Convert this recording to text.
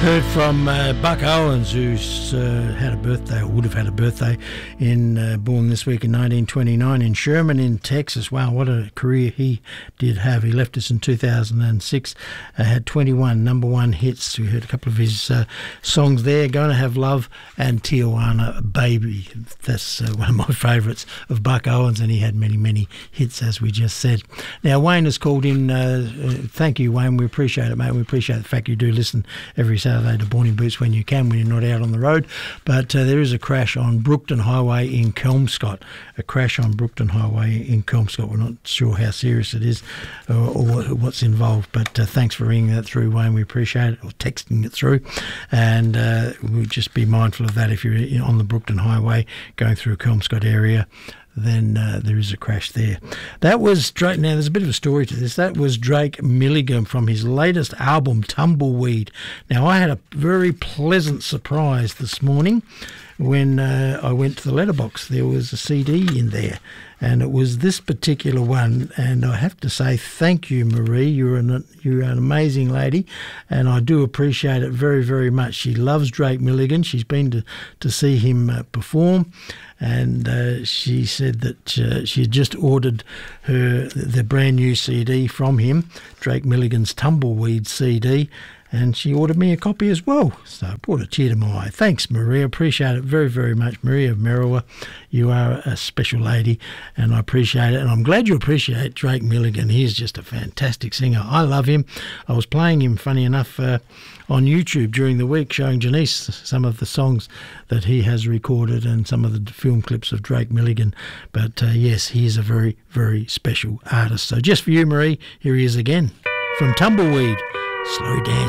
Heard from Buck Owens, who's had a birthday, or would have had a birthday, born this week in 1929 in Sherman in Texas. Wow, what a career he did have. He left us in 2006, had 21 number one hits. We heard a couple of his songs there, Gonna Have Love and Tijuana Baby. That's one of my favourites of Buck Owens, and he had many, many hits, as we just said. Now, Wayne has called in. Thank you, Wayne. We appreciate it, mate. We appreciate the fact you do listen every Saturday to Born Boots when you can, when you're not out on the road. But there is a crash on Brookton Highway in Kelmscott. A crash on Brookton Highway in Kelmscott. We're not sure how serious it is or what's involved, but thanks for ringing that through, Wayne. We appreciate it, or texting it through. And we'll just be mindful of that if you're on the Brookton Highway going through Kelmscott area. Then there is a crash there. That was Drake. Now, there's a bit of a story to this. That was Drake Milligan from his latest album, Tumbleweed. Now, I had a very pleasant surprise this morning when I went to the letterbox. There was a CD in there, and it was this particular one. And I have to say thank you, Marie. You're an amazing lady, and I do appreciate it very, very much. She loves Drake Milligan. She's been to see him perform. And she said that she had just ordered the brand new CD from him, Drake Milligan's Tumbleweed CD, and she ordered me a copy as well. So it brought a tear to my eye. Thanks, Maria. Appreciate it very, very much. Maria of Merriwa, you are a special lady, and I appreciate it. And I'm glad you appreciate Drake Milligan. He's just a fantastic singer. I love him. I was playing him, funny enough, on YouTube during the week, showing Janice some of the songs that he has recorded and some of the film clips of Drake Milligan. But yes, he is a very, very special artist. So just for you, Marie, here he is again from Tumbleweed, Slow Dance.